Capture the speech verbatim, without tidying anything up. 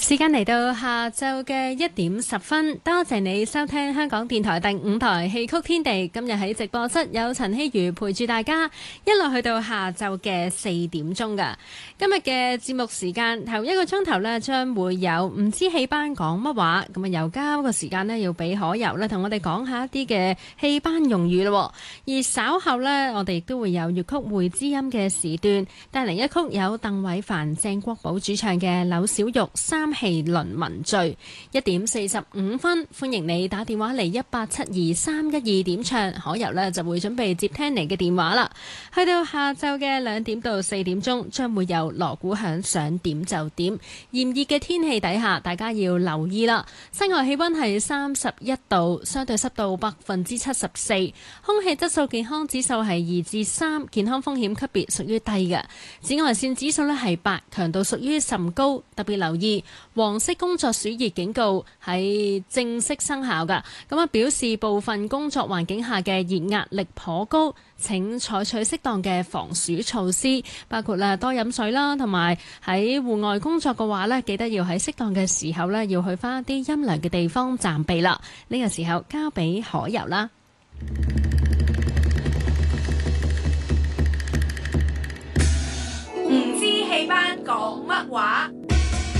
時間嚟到下晝嘅一點十分，多謝你收聽香港電台第五台戲曲天地。今日喺直播室有陳希如陪住大家，一路去到下晝嘅四點鐘噶。今日嘅節目時間頭一個鐘頭呢，將會有唔知戲班講乜話，咁啊由交個時間呢，要俾可柔呢同我哋講下一啲嘅戲班用語咯。而稍後呢，我哋亦都會有粵曲會知音嘅時段，帶嚟一曲有鄧偉凡、鄭國寶主唱嘅《柳小玉三戲論文序》。一點四十五分，歡迎你打電話嚟一八七二三一二點唱，可柔呢就會準備接聽你嘅電話啦。去到下晝嘅兩點到四點鐘，將會有鑼鼓響，想點就點。炎熱嘅天氣底下，大家要留意啦。室外氣溫係三十一度，相對濕度百分之七十四，空氣質素健康指數係二至三，健康風險級別屬於低嘅。紫外線指數呢係八，強度屬於甚高，特別留意黃色工作暑熱警告係正式生效㗎。咁啊，表示部分工作環境下嘅熱壓力頗高，請採取適當嘅防暑措施，包括啦多飲水啦，同埋喺戶外工作嘅話呢，記得要喺適當嘅時候呢，要去返一啲陰涼嘅地方暫避啦。呢個時候交俾可柔啦。 唔知戲班講乜話？